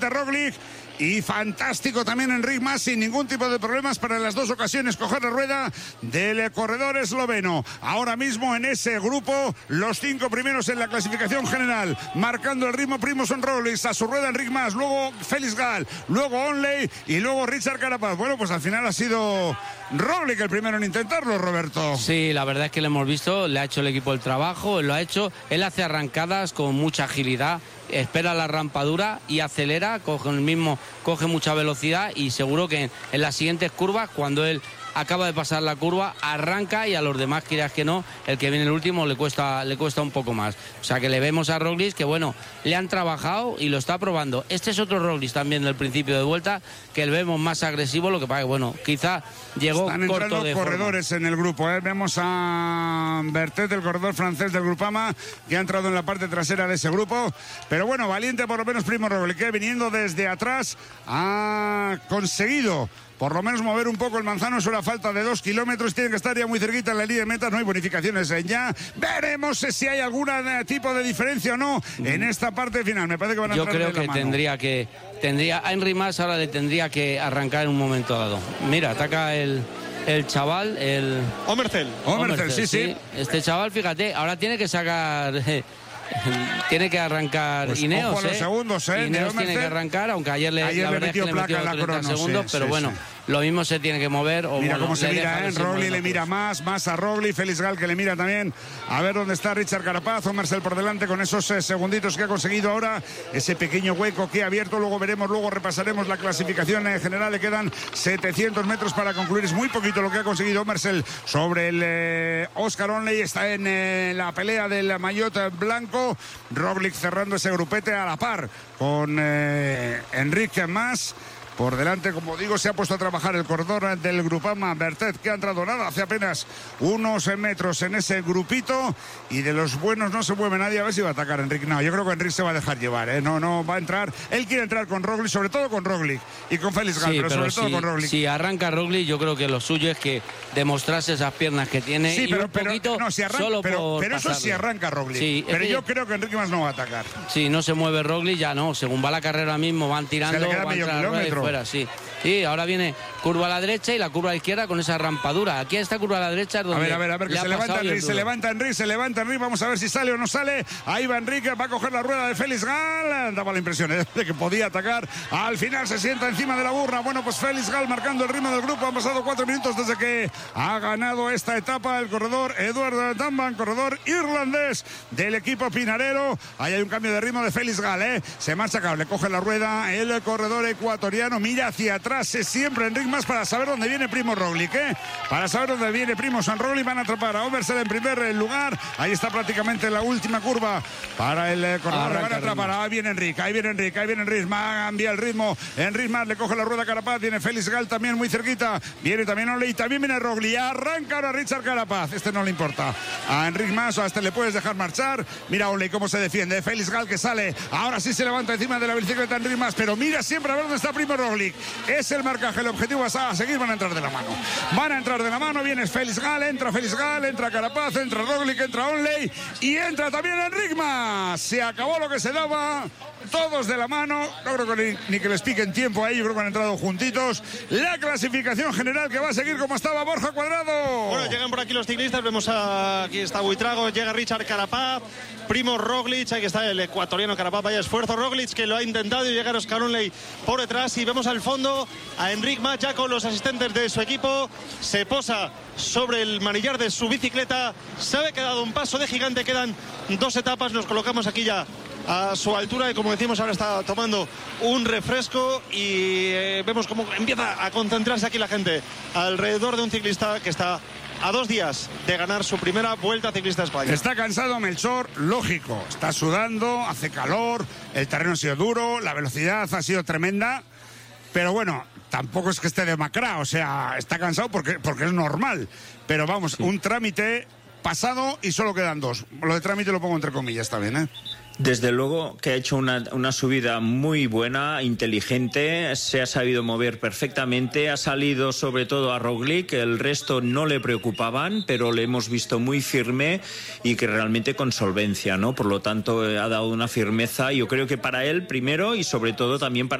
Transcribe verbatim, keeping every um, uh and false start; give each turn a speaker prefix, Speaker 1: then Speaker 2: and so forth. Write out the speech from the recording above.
Speaker 1: de Roglic. Y fantástico también Enric Mas, sin ningún tipo de problemas para las dos ocasiones coger la rueda del corredor esloveno. Ahora mismo en ese grupo, los cinco primeros en la clasificación general, marcando el ritmo Primož Roglic, a su rueda Enric Mas, luego Felix Gall, luego Onley y luego Richard Carapaz. Bueno, pues al final ha sido Roglic el primero en intentarlo, Roberto.
Speaker 2: Sí, la verdad es que lo hemos visto, le ha hecho el equipo el trabajo, él lo ha hecho, él hace arrancadas con mucha agilidad, espera la rampadura y acelera, coge el mismo, coge mucha velocidad y seguro que en, en las siguientes curvas, cuando él acaba de pasar la curva, arranca y a los demás, quieras que no, el que viene el último le cuesta, le cuesta un poco más. O sea que le vemos a Roglic que bueno, le han trabajado y lo está probando. Este es otro Roglic también del principio de vuelta, que le vemos más agresivo, lo que pasa que bueno, quizá llegó
Speaker 1: Están
Speaker 2: corto
Speaker 1: entrando
Speaker 2: de
Speaker 1: corredores
Speaker 2: forma.
Speaker 1: en el grupo, ¿eh? Vemos a Bertet, el corredor francés del Grupama, que ha entrado en la parte trasera de ese grupo. Pero bueno, valiente por lo menos Primož Roglic, que viniendo desde atrás ha conseguido por lo menos mover un poco el manzano. Es una falta de dos kilómetros, tiene que estar ya muy cerquita en la línea de meta, no hay bonificaciones en ya. Veremos si hay algún tipo de diferencia o no en esta parte final. Me parece que van a
Speaker 2: Yo
Speaker 1: entrar
Speaker 2: creo
Speaker 1: de la
Speaker 2: que
Speaker 1: mano.
Speaker 2: tendría que tendría a Enric Mas ahora le tendría que arrancar en un momento dado. Mira, ataca el el chaval, el
Speaker 3: Omerzel.
Speaker 1: Omerzel, sí, sí.
Speaker 2: Este chaval, fíjate, ahora tiene que sacar tiene que arrancar
Speaker 1: pues
Speaker 2: Ineos,
Speaker 1: ojo a los
Speaker 2: ¿eh?
Speaker 1: segundos, ¿eh?
Speaker 2: Ineos tiene que arrancar, aunque ayer le,
Speaker 1: ayer
Speaker 2: la
Speaker 1: le
Speaker 2: verdad
Speaker 1: metió
Speaker 2: es que
Speaker 1: placa
Speaker 2: le
Speaker 1: en la
Speaker 2: metió treinta
Speaker 1: crono,
Speaker 2: segundos,
Speaker 1: sí,
Speaker 2: pero
Speaker 1: sí,
Speaker 2: bueno,
Speaker 1: sí.
Speaker 2: lo mismo se tiene que mover. O
Speaker 1: Mira
Speaker 2: bueno,
Speaker 1: cómo se
Speaker 2: le
Speaker 1: mira,
Speaker 2: deja
Speaker 1: ¿eh?
Speaker 2: que se
Speaker 1: Roglic
Speaker 2: mueva.
Speaker 1: le mira más, más a Roglic, Felix Gall que le mira también. A ver dónde está Richard Carapaz, Omerzel por delante con esos eh, segunditos que ha conseguido ahora, ese pequeño hueco que ha abierto. Luego veremos, luego repasaremos la clasificación eh, general. Le quedan setecientos metros para concluir. Es muy poquito lo que ha conseguido Omerzel sobre el eh, Oscar Onley. Está en eh, la pelea del maillot blanco. Roglic cerrando ese grupete a la par con eh, Enric Mas. Por delante, como digo, se ha puesto a trabajar el corredor del Grupama, Bertet, que ha entrado nada hace apenas unos metros en ese grupito. Y de los buenos no se mueve nadie. A ver si va a atacar Enric. No, yo creo que Enric se va a dejar llevar, ¿eh? No, no, va a entrar. Él quiere entrar con Roglic, sobre todo con Roglic. Y con Felix Gall,
Speaker 2: Sí,
Speaker 1: pero,
Speaker 2: pero
Speaker 1: sobre
Speaker 2: si,
Speaker 1: todo con Roglic.
Speaker 2: Si arranca Roglic, yo creo que lo suyo es que demostrase esas piernas que tiene.
Speaker 1: Sí,
Speaker 2: y
Speaker 1: pero,
Speaker 2: un
Speaker 1: pero,
Speaker 2: poquito
Speaker 1: no, si arranca,
Speaker 2: solo
Speaker 1: pero,
Speaker 2: por
Speaker 1: pero eso
Speaker 2: pasarle.
Speaker 1: sí arranca Roglic.
Speaker 2: Sí,
Speaker 1: pero
Speaker 2: es que
Speaker 1: yo creo que Enric Mas no va a atacar.
Speaker 2: Si no se mueve Roglic, ya no. Según va la carrera mismo, van tirando,
Speaker 1: Se le queda
Speaker 2: van
Speaker 1: medio
Speaker 2: tras la rueda y
Speaker 1: kilómetro.
Speaker 2: fuera, sí. Sí, ahora viene curva a la derecha y la curva a la izquierda con esa rampadura. Aquí esta curva a la derecha es donde
Speaker 1: A ver, a ver, a ver, que
Speaker 2: le ha
Speaker 1: se levanta
Speaker 2: pasado y
Speaker 1: Enric,
Speaker 2: es
Speaker 1: se
Speaker 2: duro.
Speaker 1: levanta Enric, se levanta Enric, vamos a ver si sale o no sale. Ahí va Enric, va a coger la rueda de Felix Gall. Daba la impresión ¿eh? de que podía atacar. Al final se sienta encima de la burra. Bueno, pues Felix Gall marcando el ritmo del grupo. Han pasado cuatro minutos desde que ha ganado esta etapa el corredor Eduard Damban, corredor irlandés del equipo pinarero. Ahí hay un cambio de ritmo de Felix Gall, ¿eh? Se marcha acá, le coge la rueda el corredor ecuatoriano, mira hacia atrás, se siempre Enric Mas para saber dónde viene Primož Roglic, ¿eh? Para saber dónde viene Primož Roglic. Van a atrapar a Omerzel en primer lugar. Ahí está prácticamente la última curva para el corredor. Le van a atrapar. Ahí viene Enric, ahí viene Enric, ahí viene Enric. Más cambia el ritmo. Enric Mas le coge la rueda a Carapaz. Viene Felix Gall también muy cerquita. Viene también Onley. También viene Roglic. Arranca ahora Richard Carapaz. Este no le importa a Enric Mas, o a este le puedes dejar marchar. Mira Onley cómo se defiende. Felix Gall que sale. Ahora sí se levanta encima de la bicicleta Enric Mas. Pero mira siempre a ver dónde está Primož Roglic. Es el marcaje. El objetivo es a seguir. Van a entrar de la mano. Van a entrar de la mano. Viene Felix Gall. Entra Felix Gall. Entra Carapaz. Entra Roglic. Entra Onley. Y entra también Enric Mas. Se acabó lo que se daba. Todos de la mano. No creo que ni, ni que les piquen tiempo ahí. Yo creo que han entrado juntitos. La clasificación general que va a seguir como estaba Borja Cuadrado.
Speaker 3: Bueno, llegan por aquí los ciclistas. Vemos a, aquí está Buitrago. Llega Richard Carapaz. Primož Roglic. Aquí está el ecuatoriano Carapaz. Vaya esfuerzo. Roglic que lo ha intentado y llegar Oscar Onley por detrás. Y vemos al fondo a Enric Mas ya con los asistentes de su equipo. Se posa sobre el manillar de su bicicleta. Se ha quedado un paso de gigante. Quedan dos etapas. Nos colocamos aquí ya a su altura y como decimos ahora está tomando un refresco y eh, vemos cómo empieza a concentrarse aquí la gente alrededor de un ciclista que está a dos días de ganar su primera Vuelta Ciclista a España.
Speaker 1: Está cansado Melchor, lógico, está sudando, hace calor, el terreno ha sido duro, la velocidad ha sido tremenda, pero bueno, tampoco es que esté demacrado, o sea, está cansado porque, porque es normal, pero vamos, sí. Un trámite pasado y solo quedan dos. Lo de trámite lo pongo entre comillas también, ¿eh?
Speaker 4: Desde luego que ha hecho una, una subida muy buena, inteligente, se ha sabido mover perfectamente, ha salido sobre todo a Roglic, el resto no le preocupaban, pero le hemos visto muy firme y que realmente con solvencia, ¿no? Por lo tanto, ha dado una firmeza, yo creo que para él primero y sobre todo también para